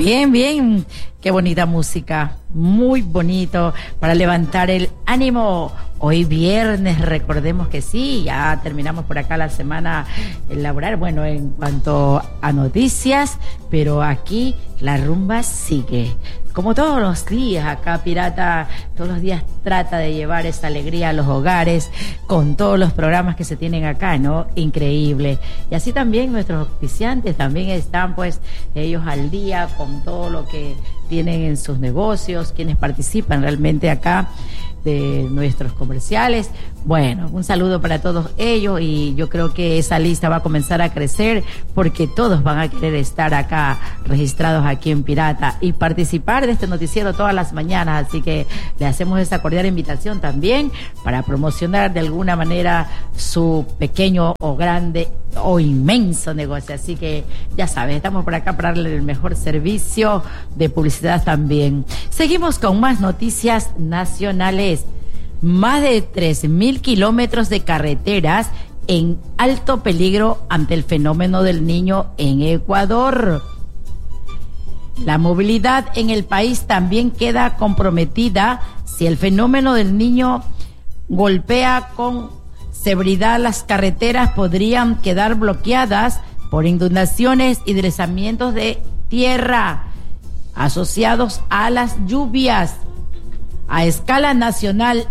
Bien, bien. Qué bonita música. Muy bonito para levantar el ánimo. Hoy viernes, recordemos que sí, ya terminamos por acá la semana laboral. Bueno, en cuanto a noticias, pero aquí la rumba sigue. Como todos los días acá, Pirata, todos los días trata de llevar esa alegría a los hogares con todos los programas que se tienen acá, ¿no? Increíble. Y así también nuestros auspiciantes también están, pues, ellos al día con todo lo que tienen en sus negocios, quienes participan realmente acá de nuestros comerciales. Bueno, un saludo para todos ellos y yo creo que esa lista va a comenzar a crecer porque todos van a querer estar acá registrados aquí en Pirata y participar de este noticiero todas las mañanas, así que le hacemos esa cordial invitación también para promocionar de alguna manera su pequeño o grande o inmenso negocio, así que ya sabes, estamos por acá para darle el mejor servicio de publicidad también. Seguimos con más noticias nacionales. Más de 3,000 kilómetros de carreteras en alto peligro ante el fenómeno del Niño en Ecuador. La movilidad en el país también queda comprometida si el fenómeno del Niño golpea con severidad. Las carreteras podrían quedar bloqueadas por inundaciones y deslizamientos de tierra asociados a las lluvias. A escala nacional,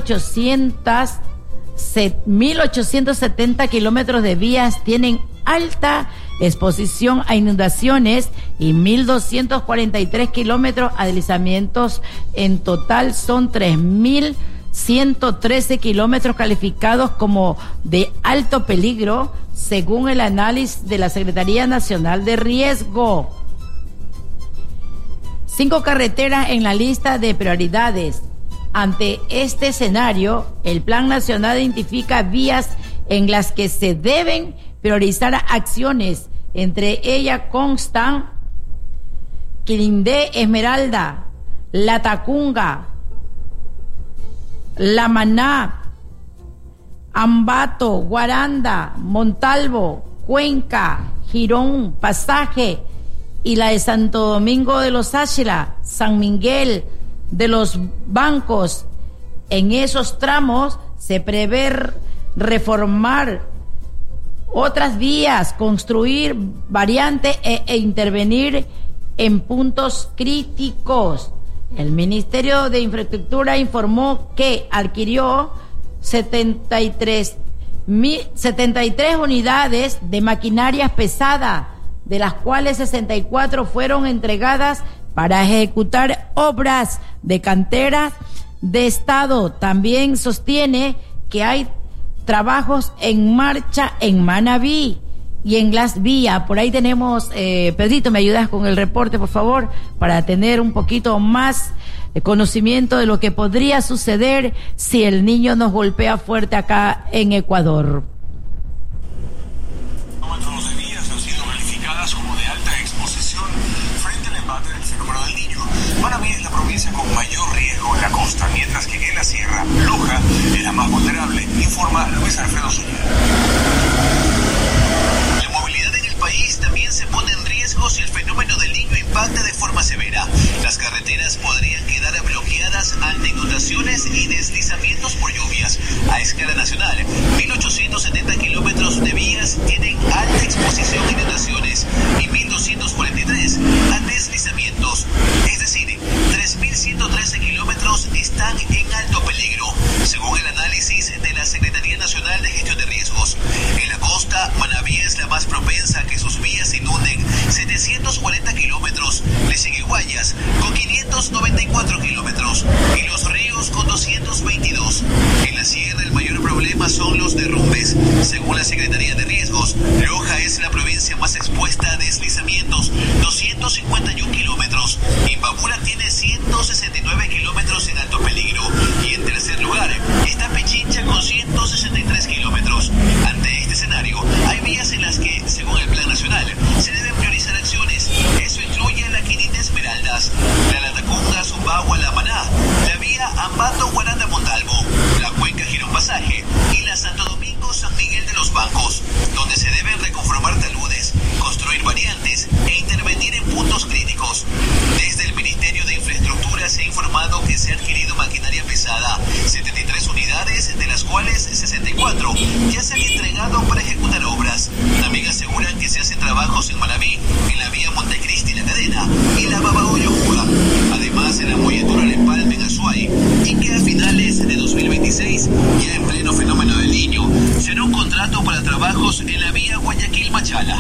1,870 kilómetros de vías tienen alta exposición a inundaciones y 1,243 kilómetros a deslizamientos. En total son 3,113 kilómetros calificados como de alto peligro, según el análisis de la Secretaría Nacional de Riesgo. 5 carreteras en la lista de prioridades. Ante este escenario, el Plan Nacional identifica vías en las que se deben priorizar acciones. Entre ellas constan Quirindé, Esmeralda, La Tacunga, La Maná, Ambato, Guaranda, Montalvo, Cuenca, Girón, Pasaje, y la de Santo Domingo de los Áchila, San Miguel de los Bancos. En esos tramos se prevé reformar otras vías, construir variantes e intervenir en puntos críticos. El Ministerio de Infraestructura informó que adquirió 73 unidades de maquinaria pesada, de las cuales 64 fueron entregadas para ejecutar obras de cantera de Estado. También sostiene que hay trabajos en marcha en Manabí y en Las Vías. Por ahí tenemos, Pedrito, ¿me ayudas con el reporte, por favor? Para tener un poquito más de conocimiento de lo que podría suceder si el Niño nos golpea fuerte acá en Ecuador. Manabí es la provincia con mayor riesgo en la costa, mientras que en la sierra, Loja es la más vulnerable, informa Luis Alfredo Zúñiga. La movilidad en el país también se pone en riesgo si el fenómeno del Niño impacta de forma severa. Las carreteras podrían quedar bloqueadas ante inundaciones y deslizamientos por lluvias. A escala nacional, 1,870 kilómetros de vías tienen alta exposición a inundaciones y 1,243 a deslizamientos. Es decir, 3,113 kilómetros están en alto peligro, según el análisis de la Secretaría Nacional de Gestión de Riesgos. En la costa, Manabí es la más propensa a que sus vías se inunden, 740 kilómetros. Le sigue Guayas, con 594 kilómetros, y Los Ríos, con 222. En la sierra, el mayor problema son los derrumbes. Según la Secretaría de Riesgos, Loja es la provincia más expuesta a deslizamientos, 251 kilómetros. Imbabura tiene 169 kilómetros en alto peligro. Y en tercer lugar está Pichincha con 163 kilómetros. Ante este escenario, hay vías en las que, según el Plan Nacional, se deben priorizar acciones. Eso incluye la Quirindé Esmeraldas, la Tacunga, Zumbagua, La Maná, la vía Ambato, Guaranda, Montalvo, la Cuenca, Girón, Pasaje y la Santo Domingo, San Miguel de los Bancos, donde se deben reconformar taludes, construir variantes e intervenir en puntos críticos. en Manabí, en la vía Montecristi La Cadena y la Babahoyo-Juga. Además, en la Moyetura El Empalme en Azuay, y que a finales de 2026, ya en pleno fenómeno del Niño, será un contrato para trabajos en la vía Guayaquil-Machala.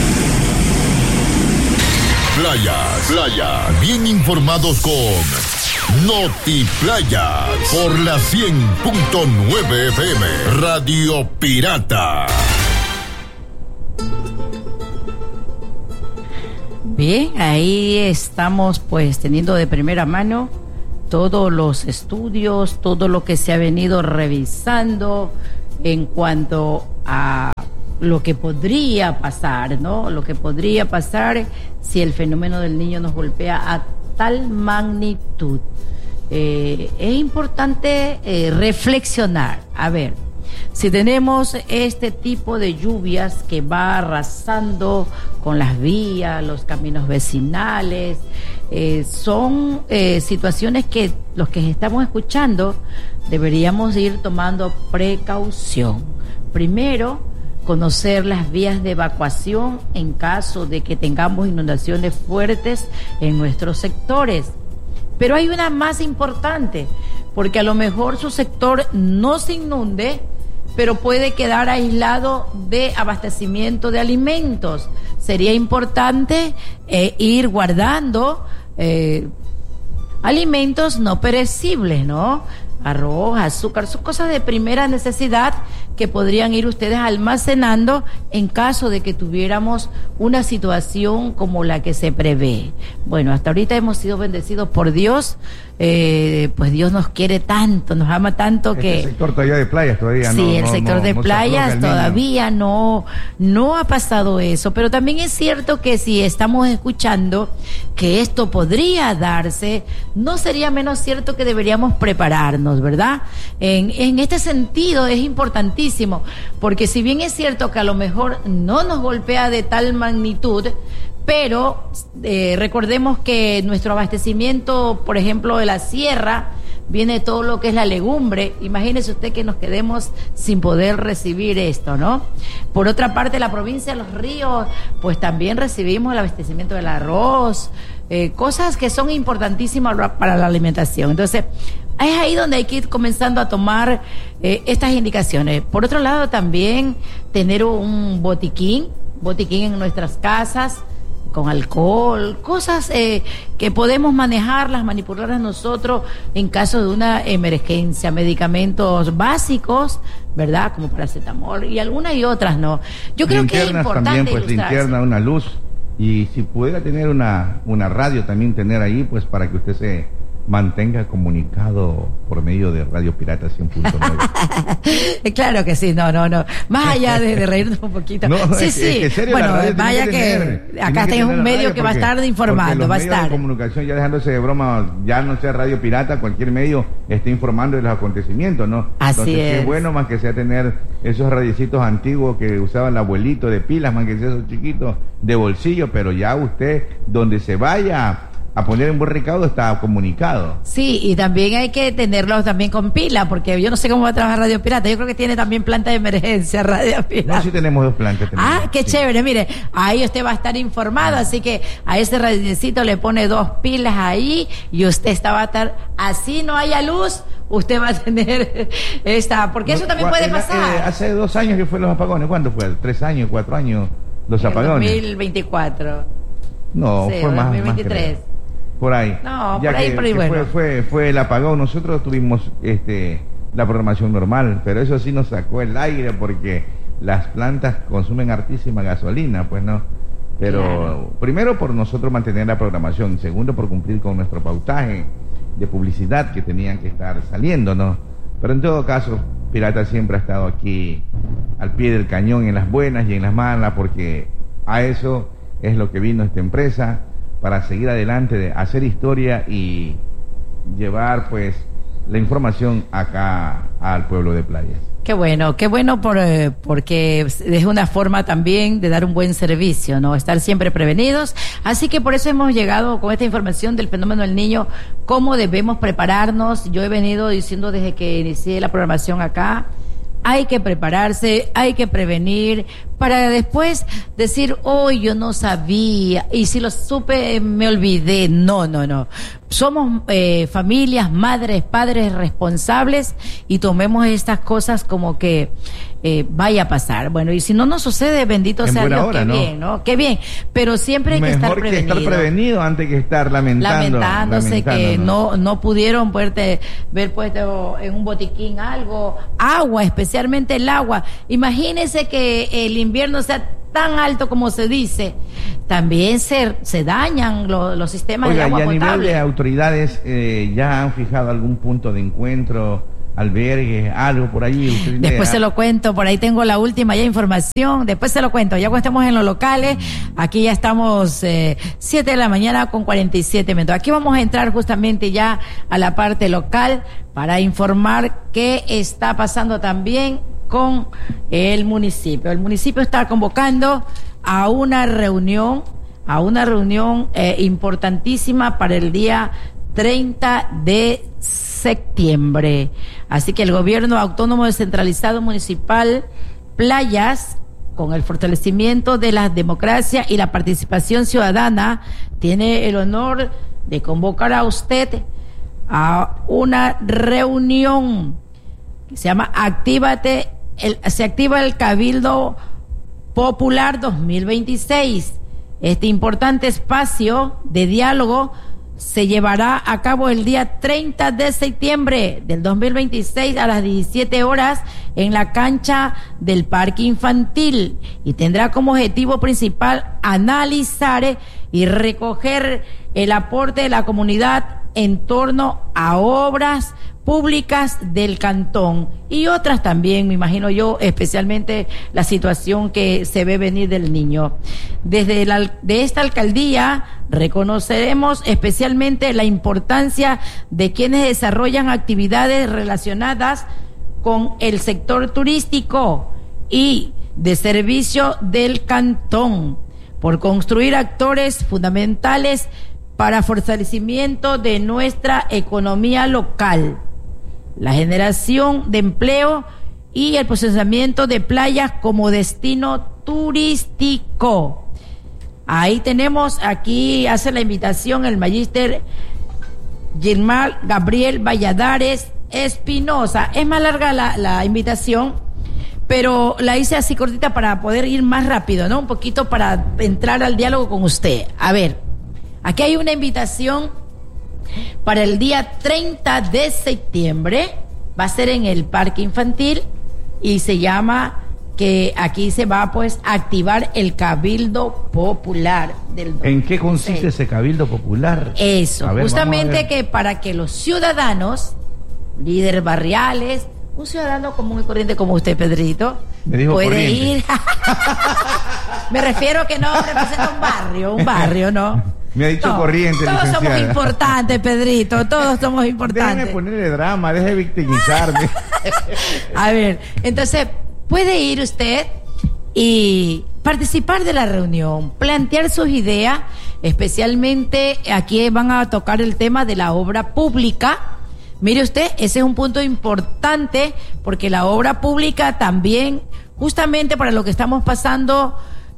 Playas, bien informados con Noti Playas, por la 100.9 FM, Radio Pirata. Bien, ahí estamos pues teniendo de primera mano todos los estudios, todo lo que se ha venido revisando en cuanto a lo que podría pasar, ¿no? Lo que podría pasar si el fenómeno del Niño nos golpea a tal magnitud. Es importante reflexionar. A ver, si tenemos este tipo de lluvias que va arrasando con las vías, los caminos vecinales, son situaciones que los que estamos escuchando deberíamos ir tomando precaución. Primero, conocer las vías de evacuación en caso de que tengamos inundaciones fuertes en nuestros sectores. Pero hay una más importante, porque a lo mejor su sector no se inunde, pero puede quedar aislado de abastecimiento de alimentos. Sería importante ir guardando alimentos no perecibles, ¿no? Arroz, azúcar, son cosas de primera necesidad que podrían ir ustedes almacenando en caso de que tuviéramos una situación como la que se prevé. Bueno, hasta ahorita hemos sido bendecidos por Dios, pues Dios nos quiere tanto, nos ama tanto que... El sector todavía de playas todavía sí, el sector de playas todavía no ha pasado eso, pero también es cierto que si estamos escuchando que esto podría darse, no sería menos cierto que deberíamos prepararnos, ¿verdad? En este sentido es importantísimo, porque si bien es cierto que a lo mejor no nos golpea de tal magnitud, pero recordemos que nuestro abastecimiento, por ejemplo, de la sierra, viene todo lo que es la legumbre. Imagínese usted que nos quedemos sin poder recibir esto, ¿no? Por otra parte, la provincia de Los Ríos, pues también recibimos el abastecimiento del arroz, cosas que son importantísimas para la alimentación. Entonces, es ahí donde hay que ir comenzando a tomar estas indicaciones. Por otro lado, también tener un botiquín en nuestras casas, con alcohol, cosas que podemos manejarlas, manipularlas nosotros en caso de una emergencia, medicamentos básicos, ¿verdad? Como paracetamol y algunas y otras, ¿no? Yo creo que es importante también, pues linterna, una luz, y si pudiera tener una radio también tener ahí, pues para que usted se mantenga comunicado por medio de Radio Pirata 100.9. Claro que sí, no. Más allá de reírnos un poquito. No, sí. Serio, bueno, vaya que acá tenemos un medio que va a estar informando, va a estar. De comunicación, ya dejándose de broma, ya no sea Radio Pirata, cualquier medio está informando de los acontecimientos, ¿no? Así entonces, es bueno más que sea tener esos radiecitos antiguos que usaba el abuelito de pilas, más que sea esos chiquitos de bolsillo, pero ya usted, donde se vaya a poner en buen recaudo, está comunicado. Sí, y también hay que tenerlos también con pila, porque yo no sé cómo va a trabajar Radio Pirata. Yo creo que tiene también planta de emergencia Radio Pirata. No, sí tenemos dos plantas. Qué sí. Chévere, mire, ahí usted va a estar informado, así que a ese radiecito le pone 2 pilas ahí y usted va a estar, así no haya luz, usted va a tener esta, porque eso también puede pasar. Hace 2 años que fue los apones, ¿cuánto fue? 3 años, 4 años los apagones. 2024. No, sí, fue más. 2023. Más por ahí. No, ya por ahí bueno. Fue el apagón. Nosotros tuvimos la programación normal, pero eso sí nos sacó el aire porque las plantas consumen hartísima gasolina, pues no. Pero claro, primero por nosotros mantener la programación, segundo por cumplir con nuestro pautaje de publicidad que tenían que estar saliendo, ¿no? Pero en todo caso, Pirata siempre ha estado aquí al pie del cañón, en las buenas y en las malas, porque a eso es lo que vino esta empresa, para seguir adelante, de hacer historia y llevar pues la información acá al pueblo de Playas. Qué bueno porque es una forma también de dar un buen servicio, ¿no? Estar siempre prevenidos. Así que por eso hemos llegado con esta información del fenómeno del Niño, cómo debemos prepararnos. Yo he venido diciendo desde que inicié la programación acá, hay que prepararse, hay que prevenir, para después decir, hoy yo no sabía, y si lo supe me olvidé. No. Somos familias, madres, padres responsables, y tomemos estas cosas como que vaya a pasar. Bueno, y si no nos sucede, bendito sea Dios, qué bien, ¿no? Qué bien, pero siempre hay que estar prevenido. Mejor que estar prevenido antes que estar lamentándose que no pudieron ver puesto en un botiquín algo, agua, especialmente el agua. Imagínense que el invierno sea tan alto como se dice, también se dañan los sistemas de agua potable. Y a nivel de autoridades, ¿ya han fijado algún punto de encuentro, albergue, algo por allí? Después se lo cuento, por ahí tengo la última ya información, después se lo cuento, ya cuando estemos en los locales, aquí ya estamos 7 de la mañana con 47 minutos. Aquí vamos a entrar justamente ya a la parte local para informar qué está pasando también con el municipio. El municipio está convocando a una reunión importantísima para el día 30 de septiembre. Así que el gobierno autónomo descentralizado municipal Playas, con el fortalecimiento de la democracia y la participación ciudadana, tiene el honor de convocar a usted a una reunión que se llama se activa el Cabildo Popular 2026. Este importante espacio de diálogo se llevará a cabo el día 30 de septiembre del 2026 a las 17 horas en la cancha del Parque Infantil, y tendrá como objetivo principal analizar y recoger el aporte de la comunidad en torno a obras públicas del cantón y otras también, me imagino yo, especialmente la situación que se ve venir del niño. Desde de esta alcaldía reconoceremos especialmente la importancia de quienes desarrollan actividades relacionadas con el sector turístico y de servicio del cantón, por construir actores fundamentales para fortalecimiento de nuestra economía local, la generación de empleo y el posicionamiento de Playas como destino turístico. Ahí tenemos, aquí hace la invitación el magíster Gilmar Gabriel Valladares Espinosa. Es más larga la invitación, pero la hice así cortita para poder ir más rápido, ¿no? Un poquito para entrar al diálogo con usted. A ver, aquí hay una invitación para el día 30 de septiembre, va a ser en el Parque Infantil, y se llama que aquí se va pues a activar el Cabildo Popular del 2006. ¿En qué consiste ese Cabildo Popular? Eso, justamente que para que los ciudadanos, líderes barriales, un ciudadano común y corriente como usted, Pedrito, puede corriente ir. Me refiero que no representa un barrio, ¿no? Me ha dicho corriente, todos licenciada. Somos importantes, Pedrito, todos somos importantes. Déjeme ponerle drama, deje de victimizarme. A ver, entonces, puede ir usted y participar de la reunión, plantear sus ideas, especialmente aquí van a tocar el tema de la obra pública. Mire usted, ese es un punto importante, porque la obra pública también, justamente para lo que estamos pasando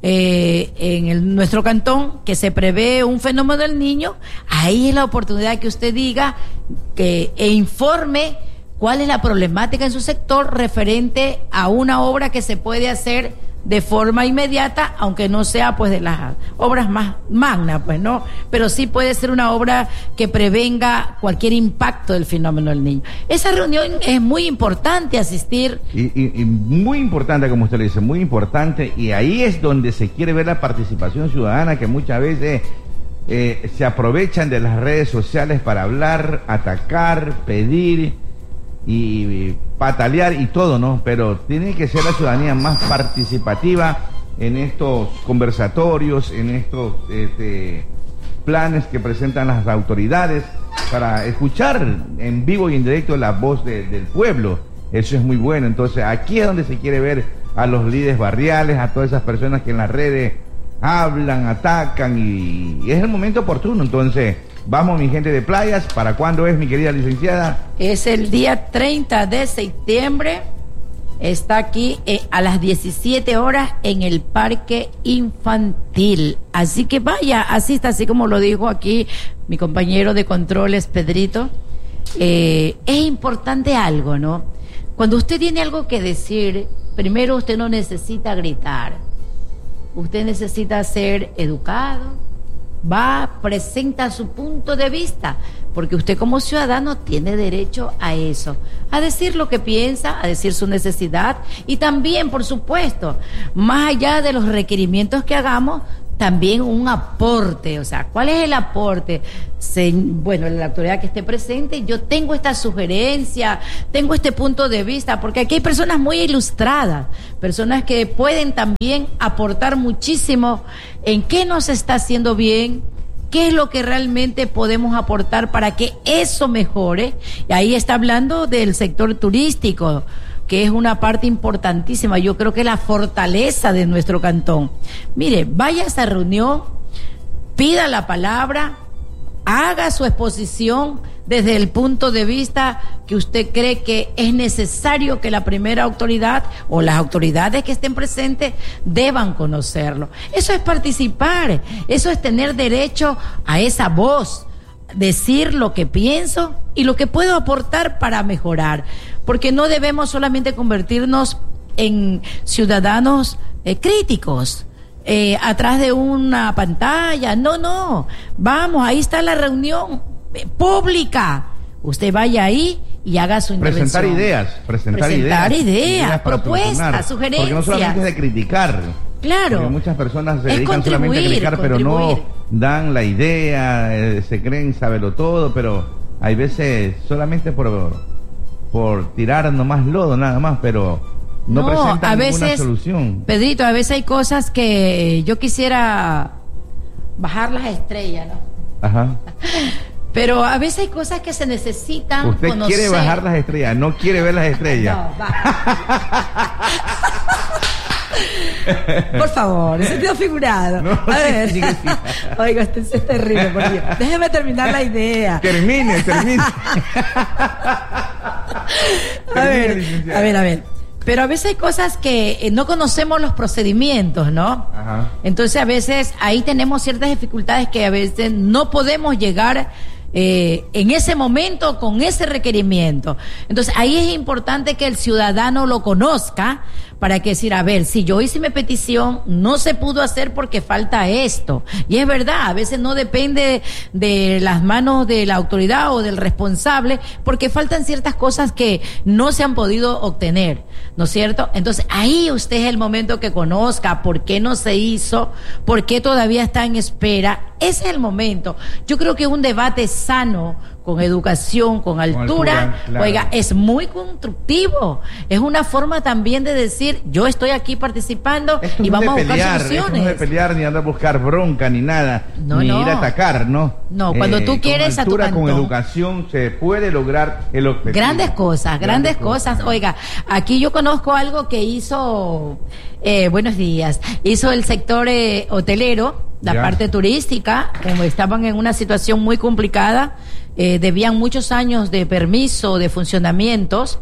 en nuestro cantón, que se prevé un fenómeno del niño, ahí es la oportunidad que usted diga e informe cuál es la problemática en su sector referente a una obra que se puede hacer de forma inmediata, aunque no sea pues de las obras más magnas, pues no, pero sí puede ser una obra que prevenga cualquier impacto del fenómeno del niño. Esa reunión es muy importante asistir. Y muy importante, como usted le dice, muy importante, y ahí es donde se quiere ver la participación ciudadana, que muchas veces se aprovechan de las redes sociales para hablar, atacar, pedir y patalear y todo, ¿no? Pero tiene que ser la ciudadanía más participativa en estos conversatorios, en estos planes que presentan las autoridades, para escuchar en vivo y en directo la voz del pueblo. Eso es muy bueno. Entonces aquí es donde se quiere ver a los líderes barriales, a todas esas personas que en las redes hablan, atacan, y es el momento oportuno. Entonces vamos, mi gente de Playas. ¿Para cuándo es, mi querida licenciada? Es el día 30 de septiembre Está aquí a las 17 horas en el Parque Infantil. Así que vaya, asista, así como lo dijo aquí mi compañero de controles, Pedrito. Es importante algo, ¿no? Cuando usted tiene algo que decir, primero usted no necesita gritar. Usted necesita ser educado. Va, presenta su punto de vista, porque usted como ciudadano tiene derecho a eso, a decir lo que piensa, a decir su necesidad y también, por supuesto, más allá de los requerimientos que hagamos, también un aporte. O sea, ¿cuál es el aporte? Bueno, la autoridad que esté presente, yo tengo esta sugerencia, tengo este punto de vista, porque aquí hay personas muy ilustradas, personas que pueden también aportar muchísimo en qué nos está haciendo bien, qué es lo que realmente podemos aportar para que eso mejore. Y ahí está hablando del sector turístico, que es una parte importantísima, yo creo que es la fortaleza de nuestro cantón. Mire, vaya a esa reunión, pida la palabra, haga su exposición desde el punto de vista que usted cree que es necesario que la primera autoridad o las autoridades que estén presentes deban conocerlo. Eso es participar, eso es tener derecho a esa voz, decir lo que pienso y lo que puedo aportar para mejorar, porque no debemos solamente convertirnos en ciudadanos críticos atrás de una pantalla. No, vamos, ahí está la reunión pública, usted vaya ahí y haga su intervención. Presentar ideas, propuestas, sugerencias, porque no solamente es de criticar. Claro. Porque muchas personas se dedican solamente a criticar, pero no dan la idea, se creen saberlo todo, pero hay veces solamente por tirar nomás lodo nada más, pero no presentan ninguna solución. Pedrito, a veces hay cosas que yo quisiera bajar las estrellas, ¿no? Ajá. Pero a veces hay cosas que se necesitan Usted conocer. Quiere bajar las estrellas, no quiere ver las estrellas. No, va. Por favor, en sentido figurado. No, a ver. sí. Oiga, usted es terrible, por Dios. Déjeme terminar la idea. Termine. A ver. Pero a veces hay cosas que no conocemos los procedimientos, ¿no? Ajá. Entonces a veces ahí tenemos ciertas dificultades que a veces no podemos llegar en ese momento con ese requerimiento. Entonces ahí es importante que el ciudadano lo conozca para que decir, a ver, si yo hice mi petición, no se pudo hacer porque falta esto. Y es verdad, a veces no depende de las manos de la autoridad o del responsable, porque faltan ciertas cosas que no se han podido obtener, ¿no es cierto? Entonces ahí usted es el momento que conozca por qué no se hizo, por qué todavía está en espera. Ese es el momento. Yo creo que un debate sano, con educación, con altura, claro. Oiga, es muy constructivo. Es una forma también de decir, yo estoy aquí participando y vamos a buscar soluciones. Esto no es de pelear, ni andar a buscar bronca, ni nada, ni ir a atacar, ¿no? No, cuando tú quieres con altura, a tu cantón. con educación se puede lograr el objetivo. Grandes cosas. Oiga, aquí yo conozco algo que hizo, buenos días, hizo el sector hotelero, la parte turística, como estaban en una situación muy complicada, debían muchos años de permiso, de funcionamientos,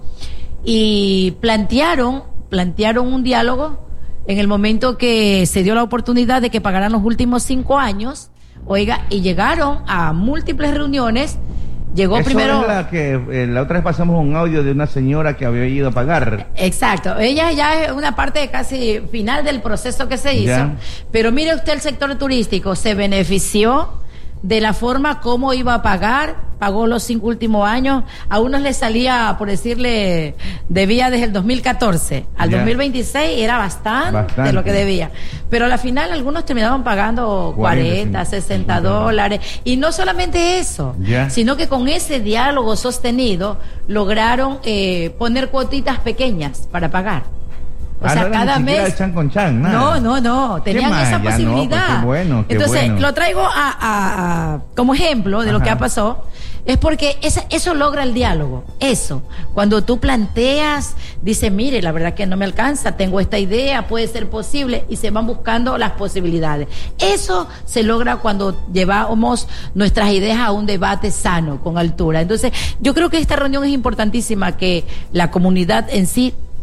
y plantearon un diálogo en el momento que se dio la oportunidad de que pagaran los últimos 5 años, oiga, y llegaron a múltiples reuniones. Llegó eso primero. Es la que la otra vez pasamos un audio de una señora que había ido a pagar. Exacto, ella ya es una parte casi final del proceso que se hizo. Ya. Pero mire usted, el sector turístico se benefició de la forma como iba a pagar, pagó los 5 últimos años. A unos les salía, por decirle, debía desde el 2014 al 2026, era bastante de lo que debía. Pero a la final algunos terminaban pagando 40, 60 dólares. Y no solamente eso, sino que con ese diálogo sostenido lograron poner cuotitas pequeñas para pagar. O sea, no cada mes. Chan con chan, nada. No, tenían esa posibilidad. No, pues qué entonces, bueno. lo traigo como ejemplo de lo que ha pasado, es porque eso logra el diálogo. Eso, cuando tú planteas, dices, mire, la verdad que no me alcanza, tengo esta idea, puede ser posible, y se van buscando las posibilidades. Eso se logra cuando llevamos nuestras ideas a un debate sano, con altura. Entonces, yo creo que esta reunión es importantísima, que la comunidad en sí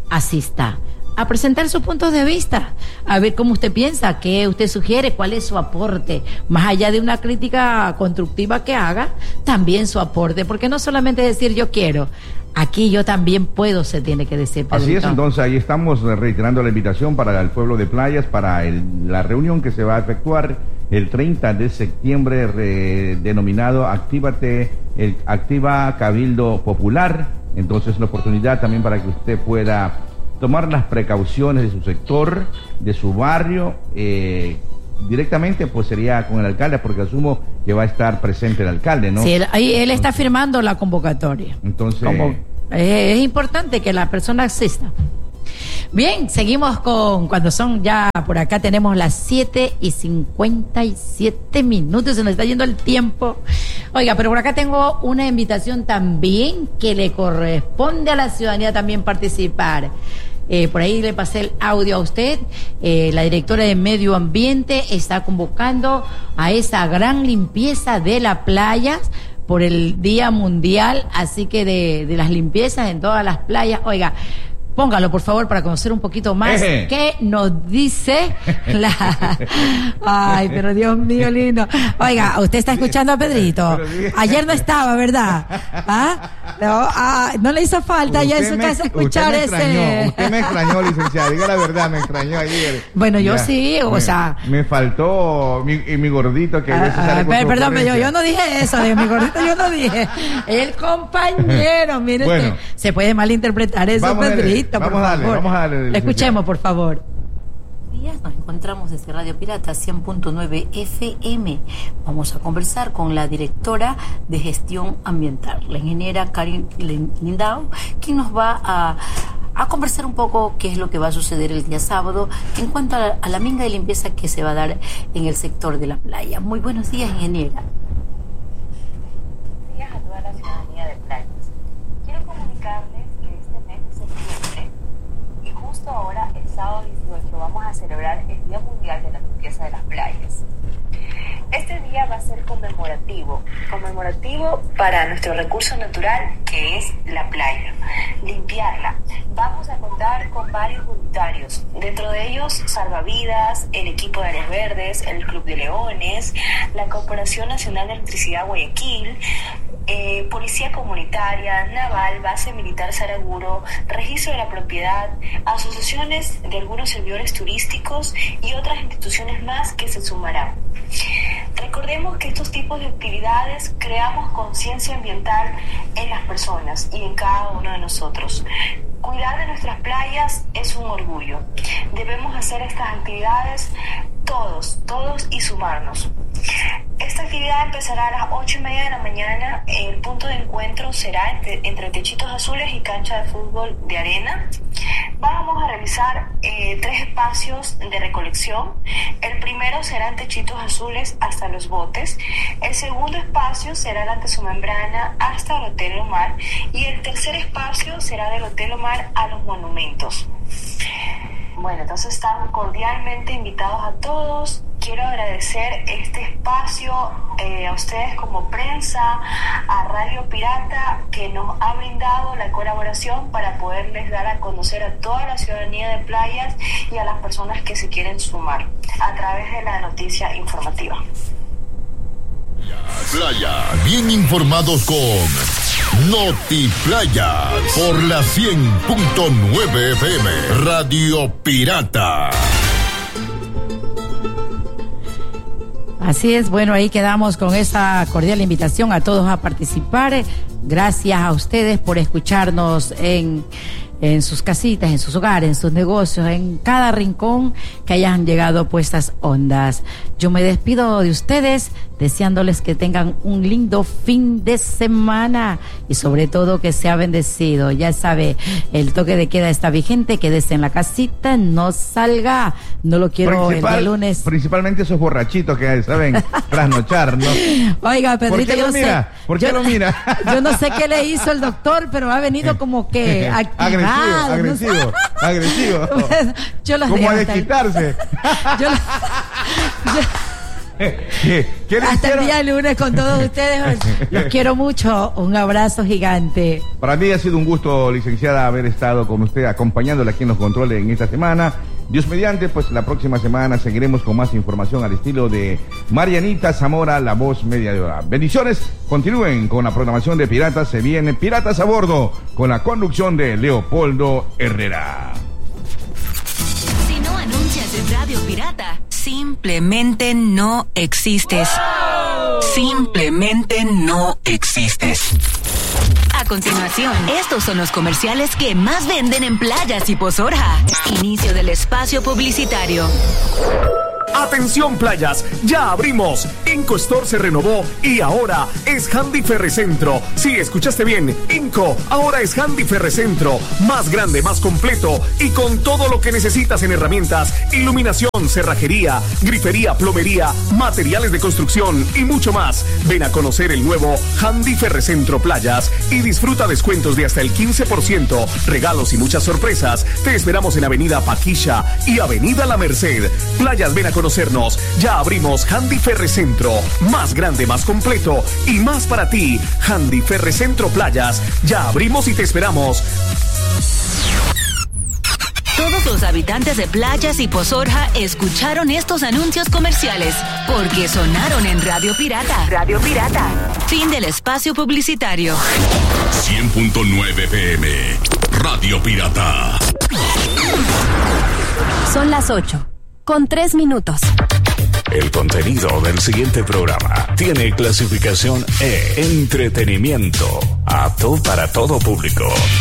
asista a presentar sus puntos de vista, a ver cómo usted piensa, qué usted sugiere, cuál es su aporte, más allá de una crítica constructiva que haga, también su aporte, porque no solamente decir yo quiero, aquí yo también puedo, se tiene que decir, Pedrito. Así es, entonces ahí estamos reiterando la invitación para el pueblo de Playas, para la reunión que se va a efectuar el 30 de septiembre, denominado Activa Cabildo Popular. Entonces la oportunidad también para que usted pueda tomar las precauciones de su sector, de su barrio, directamente pues sería con el alcalde, porque asumo que va a estar presente el alcalde, ¿no? Sí, él está firmando la convocatoria. Entonces es importante que la persona asista. Bien, seguimos cuando son ya, por acá tenemos las 7:57, se nos está yendo el tiempo. Oiga, pero por acá tengo una invitación también que le corresponde a la ciudadanía también participar. Por ahí le pasé el audio a usted. La directora de Medio Ambiente está convocando a esa gran limpieza de las playas por el Día Mundial, así que de las limpiezas en todas las playas. Oiga, póngalo, por favor, para conocer un poquito más qué nos dice la... Ay, pero Dios mío, lindo. Oiga, usted está escuchando a Pedrito. Ayer no estaba, ¿verdad? No le hizo falta ya en su casa escuchar ese... Usted me extrañó, licenciada, diga la verdad, me extrañó ayer. Bueno, yo sí, o sea... Me faltó mi gordito que... Perdón, yo no dije eso, de mi gordito yo no dije. El compañero, mire, bueno, se puede malinterpretar eso, Pedrito. Vamos a darle. Escuchemos, por favor. Nos encontramos desde Radio Pirata 100.9 FM. Vamos a conversar con la directora de Gestión Ambiental, la ingeniera Karin Lindau, quien nos va a conversar un poco qué es lo que va a suceder el día sábado en cuanto a la minga de limpieza que se va a dar en el sector de la playa. Muy buenos días, ingeniera. Buenos días a toda la ciudadanía de Playas. Quiero comunicarles que este mes de septiembre y justo ahora, el sábado 18, vamos a celebrar el Día Mundial de la Limpieza de las Playas. Este día va a ser conmemorativo para nuestro recurso natural, que es la playa. Limpiarla. Vamos a contar con varios voluntarios, dentro de ellos Salvavidas, el equipo de Áreas Verdes, el Club de Leones, la Corporación Nacional de Electricidad Guayaquil, Policía Comunitaria, Naval, Base Militar Saraguro, Registro de la Propiedad, asociaciones de algunos servidores turísticos y otras instituciones más que se sumarán. Recordemos que estos tipos de actividades creamos conciencia ambiental en las personas y en cada uno de nosotros. Cuidar de nuestras playas es un orgullo. Debemos hacer estas actividades todos y sumarnos. Esta actividad empezará a las 8:30 de la mañana. El punto de encuentro será entre Techitos Azules y cancha de fútbol de arena. Vamos a realizar 3 espacios de recolección. El primero será en Techitos Azules hasta los botes. El segundo espacio será la Antesumembrana hasta el Hotel Omar. Y el tercer espacio será del Hotel Omar a los monumentos. Bueno, entonces están cordialmente invitados a todos. Quiero agradecer este espacio a ustedes como prensa, a Radio Pirata, que nos ha brindado la colaboración para poderles dar a conocer a toda la ciudadanía de Playas y a las personas que se quieren sumar a través de la noticia informativa. Playa, bien informados con Noti Playa por la 100.9 FM, Radio Pirata. Así es, bueno, ahí quedamos con esa cordial invitación a todos a participar. Gracias a ustedes por escucharnos en sus casitas, en sus hogares, en sus negocios, en cada rincón que hayan llegado puestas ondas. Yo me despido de ustedes deseándoles que tengan un lindo fin de semana y sobre todo que sea bendecido. Ya sabe, el toque de queda está vigente, quédese en la casita, no salga, no lo quiero el día lunes. Principalmente esos borrachitos que saben trasnochar, ¿no? Oiga, Pedrito, ¿Por qué lo mira? Yo no sé qué le hizo el doctor, pero ha venido como que agresivo. Yo los como a desquitarse. ¿Qué le Hasta hicieron? el día lunes con todos ustedes. Los quiero mucho. Un abrazo gigante. Para mí ha sido un gusto, licenciada, haber estado con usted, acompañándola aquí en los controles en esta semana. Dios mediante, pues la próxima semana seguiremos con más información al estilo de Marianita Zamora, la voz media de hora. Bendiciones, continúen con la programación de Piratas. Se viene Piratas a Bordo con la conducción de Leopoldo Herrera. Si no anuncias en Radio Pirata, simplemente no existes. Simplemente no existes. A continuación, estos son los comerciales que más venden en Playas y Pozorja. Inicio del espacio publicitario. Atención Playas, ya abrimos. Inco Store se renovó y ahora es Handy Ferrecentro. Sí, escuchaste bien, Inco ahora es Handy Ferrecentro. Más grande, más completo y con todo lo que necesitas en herramientas, iluminación, cerrajería, grifería, plomería, materiales de construcción y mucho más. Ven a conocer el nuevo Handy Ferrecentro Playas y disfruta descuentos de hasta el 15%, regalos y muchas sorpresas. Te esperamos en Avenida Paquilla y Avenida La Merced. Playas, ven a conocernos. Ya abrimos Handy Ferrecentro. Más grande, más completo y más para ti. Handy Ferrecentro Playas. Ya abrimos y te esperamos. Todos los habitantes de Playas y Pozorja escucharon estos anuncios comerciales porque sonaron en Radio Pirata. Radio Pirata. Fin del espacio publicitario. 100.9 PM. Radio Pirata. Son las 8:03. El contenido del siguiente programa tiene clasificación E, entretenimiento, apto para todo público.